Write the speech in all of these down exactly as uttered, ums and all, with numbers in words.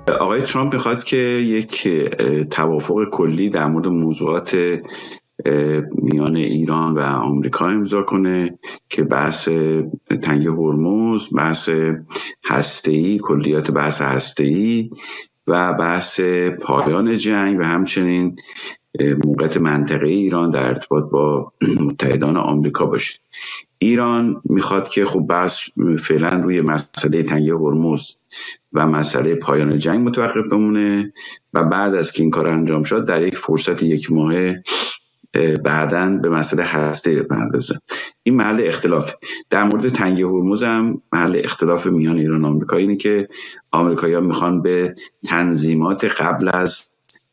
آقای ترامپ میخواد که یک توافق کلی در مورد موضوعات میان ایران و آمریکا امضا کنه که بحث تنگه هرمز، بحث هسته‌ای، کلیات بحث هسته‌ای و بحث پایان جنگ و همچنین موقعیت منطقه ایران در ارتباط با متحدان آمریکا باشه. ایران میخواد که خب بحث فعلا روی مسئله تنگه هرمز و مسئله پایان جنگ متوقف بمونه و بعد از که این کار انجام شد در یک فرصت یک ماهه بعداً به مسئله هسته بپردازه. این محل اختلاف. در مورد تنگه هرمز هم محل اختلاف میان ایران و آمریکا اینه که آمریکایی‌ها میخوان به تنظیمات قبل از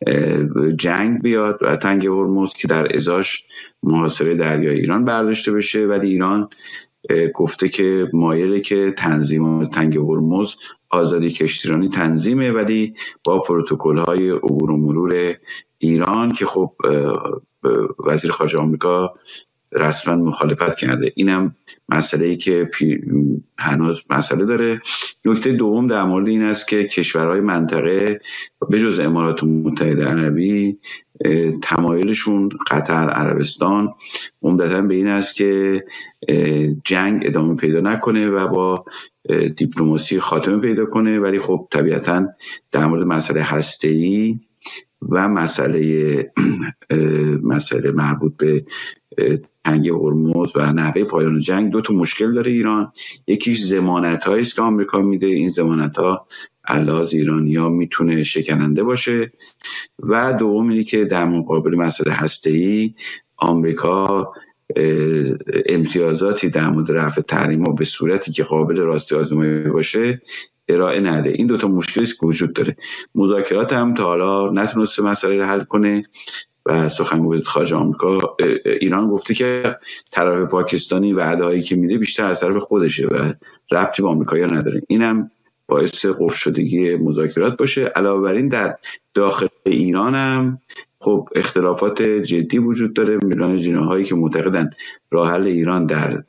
جنگ بیاد و تنگه هرمز که در ازاش محاصره دریای ایران برداشته بشه، ولی ایران گفته که مایله که تنظیمات تنگه هرمز آزادی کشتیرانی تنظیمه، ولی با پروتکل‌های عبور و مرور ایران که خب وزیر خارجه آمریکا رسما مخالفت کرده. اینم مسئله‌ای که هنوز مسئله داره. نکته دوم در مورد این است که کشورهای منطقه به جز امارات متحده عربی تمایلشون قطر، عربستان عمدتاً به این است که جنگ ادامه پیدا نکنه و با دیپلماسی خاتمه پیدا کنه، ولی خب طبیعتاً در مورد مسئله هسته‌ای و مسئله مسئله مربوط به تنگه هرمز و نحوه پایان جنگ دو تا مشکل داره ایران. یکیش ضمانت‌هایی است که آمریکا میده، این ضمانت‌ها علاوه ایرانی‌ها میتونه شکننده باشه، و دوم اینه که در مقابل مسئله هسته‌ای آمریکا امتیازاتی در مورد رفع تحریم‌ها به صورتی که قابل راستی آزمایی باشه ارائه نده. این دوتا مشکلی است که وجود داره. مذاکرات هم تا حالا نتونسته مسئله رو حل کنه و سخنگوی وزارت خارجه آمریکا ایران گفته که طرف پاکستانی وعده‌هایی که میده بیشتر از طرف خودشه و ربطی به آمریکایی‌ها نداره. اینم باعث قفل شدگی مذاکرات باشه. علاوه بر این در داخل ایران هم خب اختلافات جدی وجود داره. میلان جناحایی که معتقدن راه حل ایران در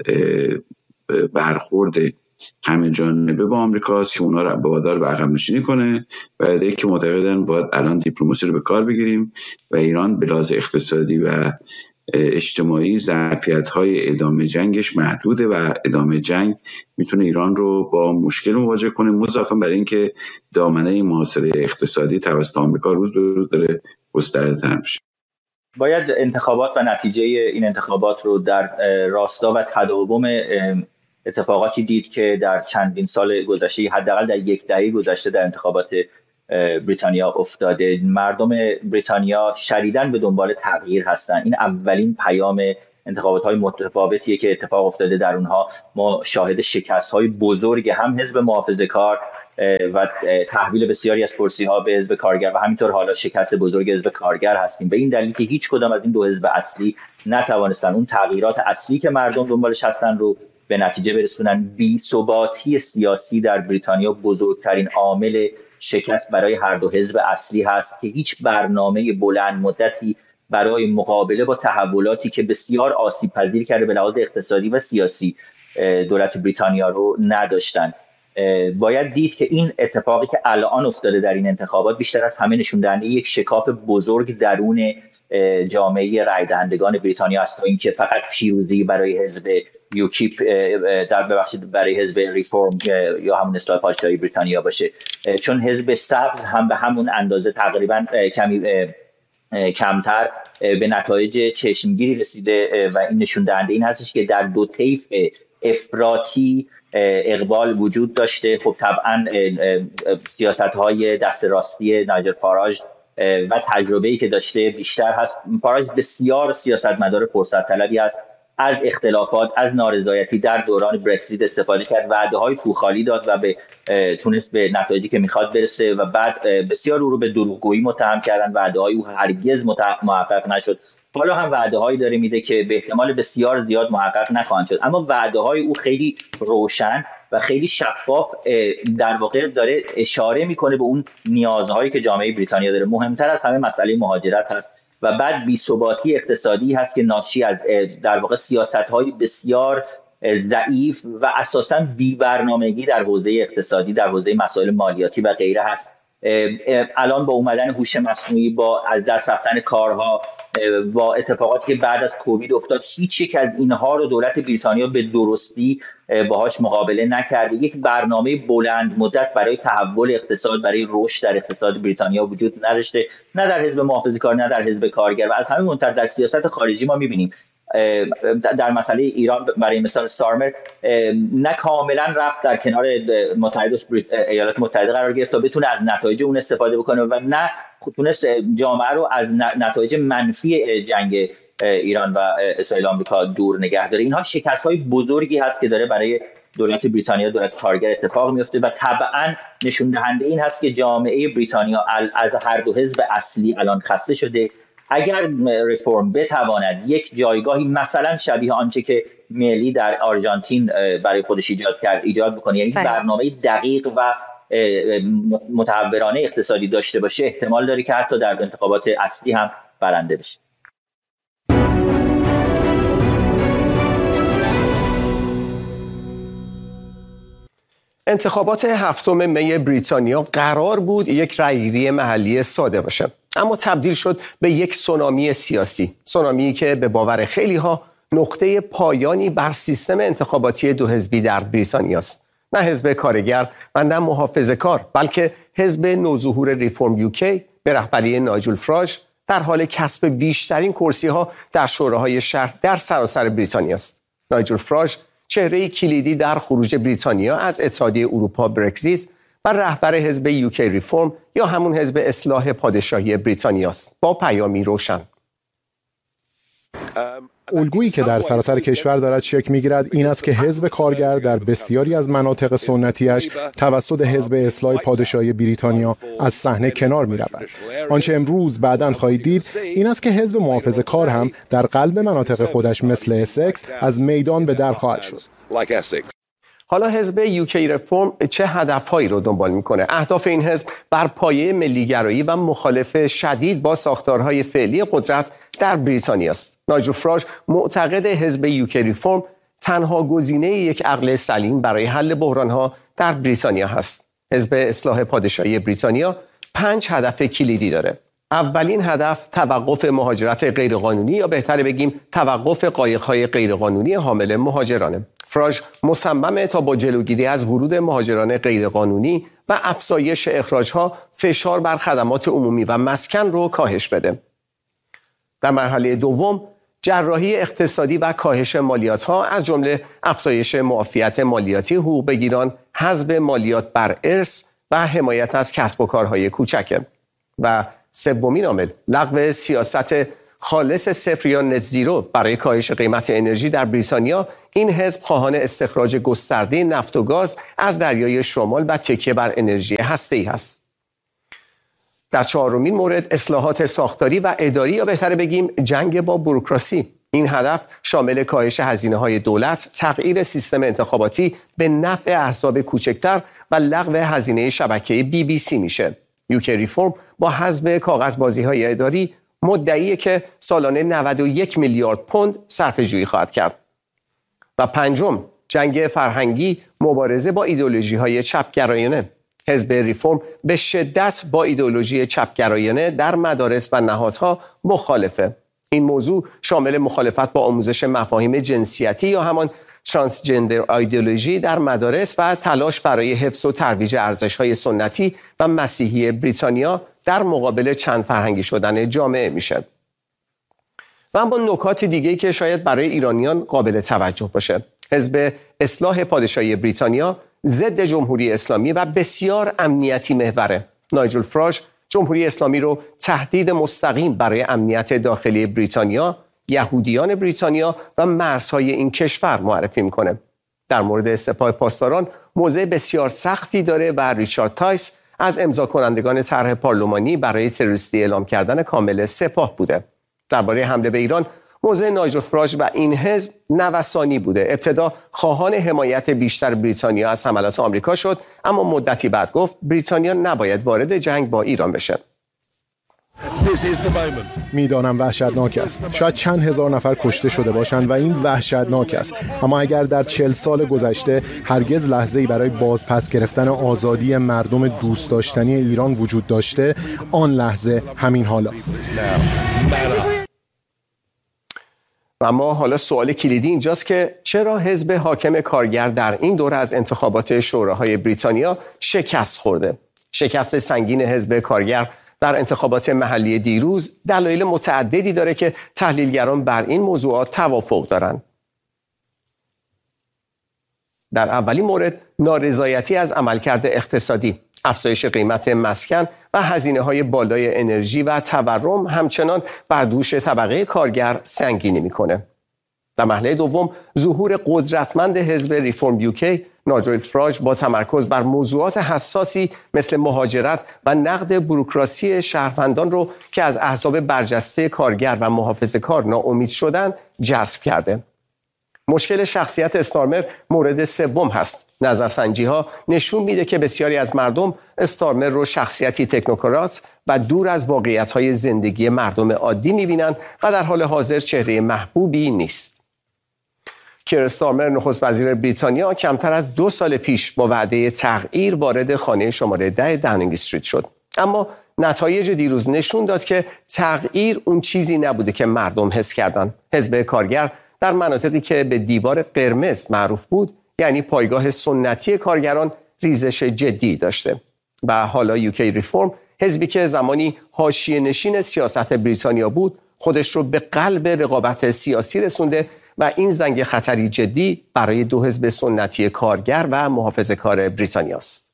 برخورد همه جانبه با آمریکاست که اونا رو به وادار به عقب نشینی کنه، و عده‌ای که معتقدن باید الان دیپلماسی رو به کار بگیریم و ایران به لحاظ اقتصادی و اجتماعی ظرفیت‌های ادامه جنگش محدوده و ادامه جنگ میتونه ایران رو با مشکل مواجه کنه، مضافاً بر این که دامنه محاصره اقتصادی توسط آمریکا روز به روز داره گسترده‌تر میشه. باید انتخابات و نتیجه این انتخابات رو در راستا و تداوم اتفاقاتی دید که در چندین سال گذشته، حداقل در یک دهه گذشته در انتخابات بریتانیا افتاده. مردم بریتانیا شدیداً به دنبال تغییر هستند. این اولین پیام انتخابات‌های متفاوتیه که اتفاق افتاده. در اونها ما شاهد شکست‌های بزرگ هم حزب محافظه‌کار و تحویل بسیاری از کرسی‌ها به حزب کارگر و همینطور حالا شکست بزرگ حزب کارگر هستیم، به این دلیل که هیچ کدام از این دو حزب اصلی نتوانستن اون تغییرات اصلی که مردم دنبالش هستن رو به نتیجه برسونن. بی‌ثباتی سیاسی در بریتانیا بزرگترین عامل شکست برای هر دو حزب اصلی هست که هیچ برنامه بلند مدتی برای مقابله با تحولاتی که بسیار آسیب پذیر کرده به لحاظ اقتصادی و سیاسی دولت بریتانیا رو نداشتن. باید دید که این اتفاقی که الان افتاده در این انتخابات بیشتر از همه نشون دهنده یک شکاف بزرگ درون جامعه رای دهندگان بریتانیا است، تا اینکه فقط پیروزی برای حزب یوکیپ در ببخشید برای حزب ریفورم یا همون اصلاح پادشاهی بریتانیا باشه، چون حزب سبز هم به همون اندازه تقریبا کمی کمتر به نتایج چشمگیری رسیده و این نشون دهنده این هستش که در دو طیف افراطی اقبال وجود داشته. خب طبعا سیاست‌های دست راستی نایجل فاراژ و تجربه‌ای که داشته بیشتر هست. فاراژ بسیار سیاستمدار فرصت طلبی است، از اختلافات، از نارضایتی در دوران برکزیت استفاده کرد، وعده‌های پوخالی داد و به تونست به نتایجی که میخواد برسه و بعد بسیار او رو به دروغگویی متهم کردن. وعده‌های او هرگز محقق نشد. حالا هم وعده‌هایی داره میده که به احتمال بسیار زیاد محقق نخواهند شد، اما وعده‌های او خیلی روشن و خیلی شفاف در واقع داره اشاره میکنه به اون نیازهایی که جامعه بریتانیا داره. مهمتر از همه مسئله مهاجرت هست و بعد بی‌ثباتی اقتصادی هست که ناشی از در واقع سیاست‌های بسیار ضعیف و اساساً بی‌برنامگی در حوزه اقتصادی، در حوزه مسائل مالیاتی و غیره هست. الان با اومدن هوش مصنوعی، با از دست رفتن کارها، با اتفاقاتی که بعد از کووید افتاد، هیچ یک از اینها رو دولت بریتانیا به درستی باهاش مقابله نکرده. یک برنامه بلند مدت برای تحول اقتصاد، برای رشد در اقتصاد بریتانیا وجود نداشته، نه در حزب محافظه‌کار نه در حزب کارگر. و از همین مهمتر در سیاست خارجی ما می‌بینیم در مسئله ایران برای مثال سارمر نه کاملا رفت در کنار متحد ایالات متحده قرار گرفت تا بتونه از نتایج اون استفاده بکنه و نه تونست جامعه رو از نتایج منفی جنگ ایران و اسرائیل آمریکا دور نگه داره. اینها شکست‌های بزرگی هست که داره برای دولت بریتانیا، دولت کارگر اتفاق میفته و طبعا نشون دهنده این هست که جامعه بریتانیا از هر دو حزب اصلی الان خسته شده. اگر رفرم بتواند یک جایگاهی مثلا شبیه آنچه که ملی در آرژانتین برای خودش ایجاد کرد ایجاد بکنه، یعنی برنامه دقیق و متحورانه اقتصادی داشته باشه، احتمال داره که حتی در انتخابات اصلی هم برنده بشه. انتخابات هفتم می بریتانیا قرار بود یک رأیگیری محلی ساده باشه، اما تبدیل شد به یک سونامی سیاسی، سونامی که به باور خیلی ها نقطه پایانی بر سیستم انتخاباتی دو حزبی در بریتانیا است. نه حزب کارگر و نه محافظه‌کار، بلکه حزب نوظهور ریفورم یوکی به رهبری نایجل فراج در حال کسب بیشترین کرسی ها در شوراهای شهر در سراسر بریتانیا است. نایجل فراج چهره کلیدی در خروج بریتانیا از اتحادیه اروپا برگزیت و رهبر حزب یوکی ریفورم یا همون حزب اصلاح پادشاهی بریتانیا است. با پیامی روشن، الگویی که در سراسر کشور دارد شکل می‌گیرد این است که حزب کارگر در بسیاری از مناطق سنتیش توسط حزب اصلاح پادشاهی بریتانیا از صحنه کنار می‌رود. آنچه امروز بعداً خواهید دید این است که حزب محافظه‌کار هم در قلب مناطق خودش مثل اسکس از میدان به در خواهد شد. حالا حزب یوکی ریفورم چه هدفهایی رو دنبال میکنه؟ اهداف این حزب بر پایه ملیگرایی و مخالفه شدید با ساختارهای فعلی قدرت در بریتانیا است. نایجل فراج معتقد حزب یوکی ریفورم تنها گزینه یک عقل سلیم برای حل بحرانها در بریتانیا هست. حزب اصلاح پادشاهی بریتانیا پنج هدف کلیدی داره. اولین هدف توقف مهاجرت غیرقانونی یا بهتره بگیم توقف قایق‌های غیرقانونی حامل مهاجرانه. فراج مصممه تا با جلوگیری از ورود مهاجران غیرقانونی و افزایش اخراج‌ها فشار بر خدمات عمومی و مسکن رو کاهش بده. در مرحله دوم جراحی اقتصادی و کاهش مالیات‌ها از جمله افزایش معافیت مالیاتی حقوق بگیران، حذف مالیات بر ارث و حمایت از کسب و کارهای کوچک. و سومین عامل لغو سیاست خالص صفر یا نت زیرو برای کاهش قیمت انرژی در بریتانیا. این حزب خواهان استخراج گسترده نفت و گاز از دریای شمال و تکیه بر انرژی هسته‌ای است. در چهارمین مورد اصلاحات ساختاری و اداری یا بهتره بگیم جنگ با بوروکراسی. این هدف شامل کاهش هزینه‌های دولت، تغییر سیستم انتخاباتی به نفع احزاب کوچکتر و لغو هزینه شبکه بی بی سی میشه. یوکی ریفورم با حذف کاغذبازی‌های اداری مدعیه که سالانه نود و یک میلیارد پوند صرفه‌جویی خواهد کرد. و پنجم جنگ فرهنگی، مبارزه با ایدئولوژی‌های چپگرایانه. حزب ریفورم به شدت با ایدئولوژی چپگرایانه در مدارس و نهادها مخالفه. این موضوع شامل مخالفت با آموزش مفاهیم جنسیتی یا همان ترانسجندر ایدئولوژی در مدارس و تلاش برای حفظ و ترویج ارزش‌های سنتی و مسیحی بریتانیا در مقابل چند فرهنگی شدن جامعه میشه. و اما نکات دیگه‌ای که شاید برای ایرانیان قابل توجه باشه. حزب اصلاح پادشاهی بریتانیا ضد جمهوری اسلامی و بسیار امنیتی محوره. نایجل فراج جمهوری اسلامی رو تهدید مستقیم برای امنیت داخلی بریتانیا، یهودیان بریتانیا و مرزهای این کشور معرفی میکنه. در مورد سپاه پاسداران موضع بسیار سختی داره و ریچارد تایس از امضا کنندگان طرح پارلمانی برای تروریستی اعلام کردن کامل سپاه بوده. درباره حمله به ایران موضع نایجل فراج و این حزب نوسانی بوده. ابتدا خواهان حمایت بیشتر بریتانیا از حملات آمریکا شد، اما مدتی بعد گفت بریتانیا نباید وارد جنگ با ایران بشه. میدانم وحشتناک است. شاید چند هزار نفر کشته شده باشند و این وحشتناک است. اما اگر در چهل سال گذشته هرگز لحظه‌ای برای بازپس گرفتن آزادی مردم دوست داشتنی ایران وجود داشته، آن لحظه همین حال است. و اما حالا سوال کلیدی اینجاست که چرا حزب حاکم کارگر در این دوره از انتخابات شوراهای بریتانیا شکست خورده؟ شکست سنگین حزب کارگر در انتخابات محلی دیروز دلایل متعددی داره که تحلیلگران بر این موضوعات توافق دارند. در اولین مورد نارضایتی از عملکرد اقتصادی، افزایش قیمت مسکن و هزینه‌های بالای انرژی و تورم همچنان بر دوش طبقه کارگر سنگینی میکنه. در مرحله دوم ظهور قدرتمند حزب ریفورم یوکی، نایجل فاراج با تمرکز بر موضوعات حساسی مثل مهاجرت و نقد بوروکراسی شهروندان رو که از احزاب برجسته کارگر و محافظه‌کار ناامید شدن جذب کرده. مشکل شخصیت استارمر مورد سوم هست. نظرسنجی ها نشون میده که بسیاری از مردم استارمر رو شخصیتی تکنوکرات و دور از واقعیت های زندگی مردم عادی میبینند و در حال حاضر چهره محبوبی نیست. کیر استارمر نخست وزیر بریتانیا کمتر از دو سال پیش با وعده تغییر وارد خانه شماره ده داونینگ استریت شد. اما نتایج دیروز نشون داد که تغییر اون چیزی نبوده که مردم حس کردند. حزب کارگر در مناطقی که به دیوار قرمز معروف بود، یعنی پایگاه سنتی کارگران، ریزش جدی داشته. و حالا یوکی ریفورم، حزبی که زمانی حاشیه نشین سیاست بریتانیا بود، خودش رو به قلب رقابت سیاسی رسونده و این زنگ خطری جدی برای دو حزب سنتی کارگر و محافظه‌کار بریتانیا است.